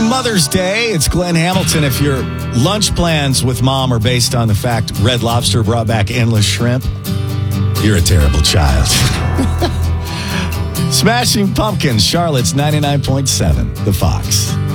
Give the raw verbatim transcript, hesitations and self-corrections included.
Mother's Day. It's Glenn Hamilton. If your lunch plans with mom are based on the fact Red Lobster brought back endless shrimp, you're a terrible child. Smashing Pumpkins, Charlotte's ninety-nine point seven, The Fox.